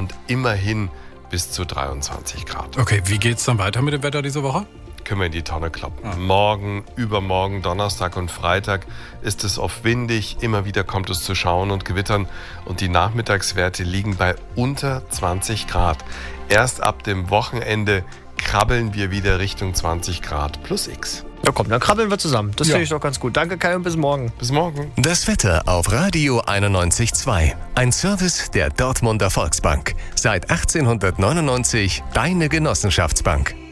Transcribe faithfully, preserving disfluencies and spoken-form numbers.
und immerhin bis zu dreiundzwanzig Grad. Okay, wie geht's dann weiter mit dem Wetter diese Woche? Können wir in die Tonne kloppen. Ah. Morgen, übermorgen, Donnerstag und Freitag ist es oft windig. Immer wieder kommt es zu Schauern und Gewittern und die Nachmittagswerte liegen bei unter zwanzig Grad. Erst ab dem Wochenende krabbeln wir wieder Richtung zwanzig Grad plus X. Ja komm, dann krabbeln wir zusammen. Das Ja. finde ich doch ganz gut. Danke Kai und bis morgen. Bis morgen. Das Wetter auf Radio einundneunzig Komma zwei. Ein Service der Dortmunder Volksbank. Seit achtzehnhundertneunundneunzig deine Genossenschaftsbank.